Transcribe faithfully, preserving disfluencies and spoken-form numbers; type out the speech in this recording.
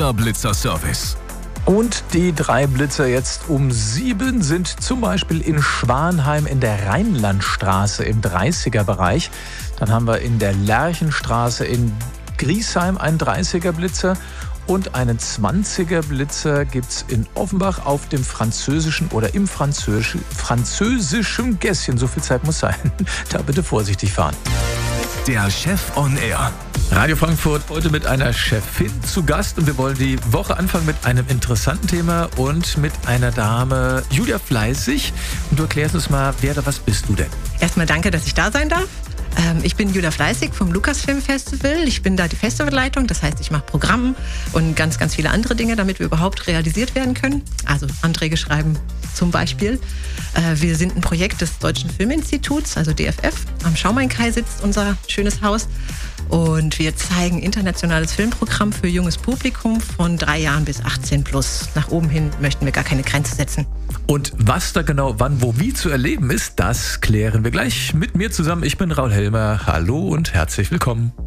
Unser Blitzer-Service. Und die drei Blitzer jetzt um sieben sind zum Beispiel in Schwanheim in der Rheinlandstraße im dreißiger-Bereich. Dann haben wir in der Lerchenstraße in Griesheim einen dreißiger-Blitzer. Und einen zwanziger-Blitzer gibt es in Offenbach auf dem französischen oder im französischen, französischen Gässchen. So viel Zeit muss sein. Da bitte vorsichtig fahren. Der Chef on Air. Radio Frankfurt heute mit einer Chefin zu Gast. Und wir wollen die Woche anfangen mit einem interessanten Thema und mit einer Dame, Julia Fleißig. Und du erklärst uns mal, wer oder was bist du denn? Erstmal danke, dass ich da sein darf. Ich bin Julia Fleißig vom Lucasfilm Festival. Ich bin da die Festivalleitung, das heißt, ich mache Programm und ganz, ganz viele andere Dinge, damit wir überhaupt realisiert werden können. Also Anträge schreiben zum Beispiel. Wir sind ein Projekt des Deutschen Filminstituts, also D F F. Am Schaumainkai sitzt unser schönes Haus. Und wir zeigen internationales Filmprogramm für junges Publikum von drei Jahren bis achtzehn plus. Nach oben hin möchten wir gar keine Grenze setzen. Und was da genau wann, wo, wie zu erleben ist, das klären wir gleich mit mir zusammen. Ich bin Raul Helmer. Hallo und herzlich willkommen.